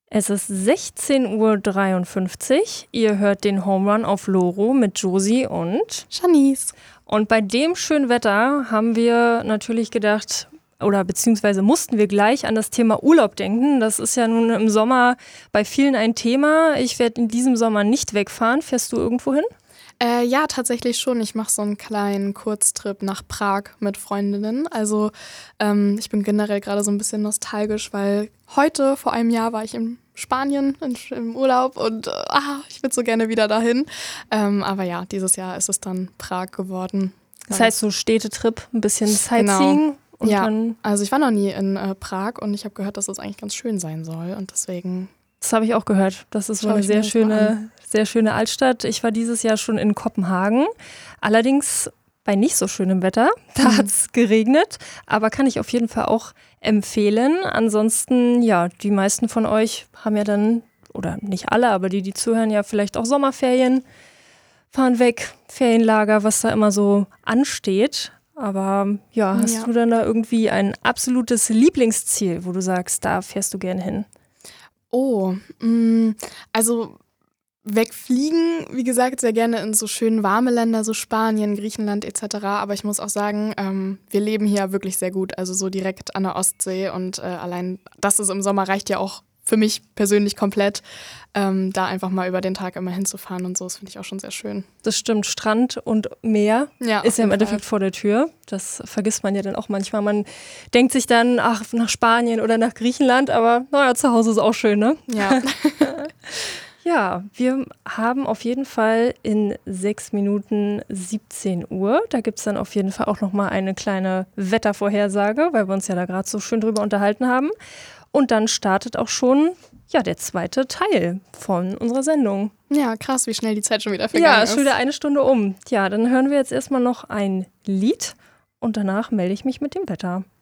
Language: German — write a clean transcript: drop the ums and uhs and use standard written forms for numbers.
Es ist 16:53 Uhr. Ihr hört den Home Run auf Loro mit Josie und Janice. Und bei dem schönen Wetter haben wir natürlich gedacht, oder beziehungsweise mussten wir gleich an das Thema Urlaub denken. Das ist ja nun im Sommer bei vielen ein Thema. Ich werde in diesem Sommer nicht wegfahren. Fährst du irgendwo hin? Ja, tatsächlich schon. Ich mache so einen kleinen Kurztrip nach Prag mit Freundinnen. Also ich bin generell gerade so ein bisschen nostalgisch, weil heute, vor einem Jahr, war ich in Spanien im Urlaub und ich würde so gerne wieder dahin. Aber ja, dieses Jahr ist es dann Prag geworden. Das heißt so Städtetrip, ein bisschen Sightseeing. Genau. Und ja, dann, also ich war noch nie in Prag und ich habe gehört, dass das eigentlich ganz schön sein soll und deswegen... das habe ich auch gehört. Das ist so Schau eine ich mir das mal an. sehr schöne Altstadt. Ich war dieses Jahr schon in Kopenhagen, allerdings bei nicht so schönem Wetter. Da hat es geregnet, aber kann ich auf jeden Fall auch empfehlen. Ansonsten, ja, die meisten von euch haben ja dann, oder nicht alle, aber die zuhören, ja vielleicht auch Sommerferien, fahren weg, Ferienlager, was da immer so ansteht. Aber ja, hast du dann da irgendwie ein absolutes Lieblingsziel, wo du sagst, da fährst du gerne hin? Also wegfliegen, wie gesagt, sehr gerne in so schön warme Länder, so Spanien, Griechenland etc. Aber ich muss auch sagen, wir leben hier wirklich sehr gut, also so direkt an der Ostsee und allein das ist im Sommer reicht ja auch für mich persönlich komplett, da einfach mal über den Tag immer hinzufahren und so, das finde ich auch schon sehr schön. Das stimmt, Strand und Meer ist ja im Endeffekt vor der Tür. Das vergisst man ja dann auch manchmal. Man denkt sich dann, ach, nach Spanien oder nach Griechenland, aber naja, zu Hause ist auch schön, ne? Ja. Ja, wir haben auf jeden Fall in 6 Minuten 17 Uhr. Da gibt es dann auf jeden Fall auch nochmal eine kleine Wettervorhersage, weil wir uns ja da gerade so schön drüber unterhalten haben. Und dann startet auch schon der zweite Teil von unserer Sendung. Ja, krass, wie schnell die Zeit schon wieder vergangen ist. Ja, ist schon wieder 1 Stunde um. Ja, dann hören wir jetzt erstmal noch ein Lied und danach melde ich mich mit dem Wetter.